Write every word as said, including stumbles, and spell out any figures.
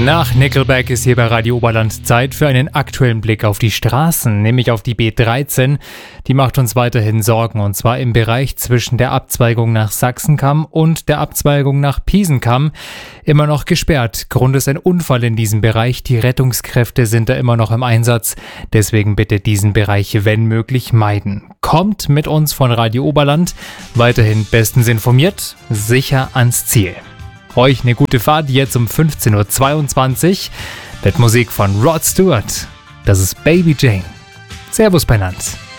Nach Nickelback ist hier bei Radio Oberland Zeit für einen aktuellen Blick auf die Straßen, nämlich auf die B dreizehn. Die macht uns weiterhin Sorgen, und zwar im Bereich zwischen der Abzweigung nach Sachsenkamm und der Abzweigung nach Piesenkamm. Immer noch gesperrt. Grund ist ein Unfall in diesem Bereich. Die Rettungskräfte sind da immer noch im Einsatz. Deswegen bitte diesen Bereich, wenn möglich, meiden. Kommt mit uns von Radio Oberland. Weiterhin bestens informiert, sicher ans Ziel. Euch eine gute Fahrt jetzt um fünfzehn Uhr zweiundzwanzig mit Musik von Rod Stewart. Das ist Baby Jane. Servus, Pennant.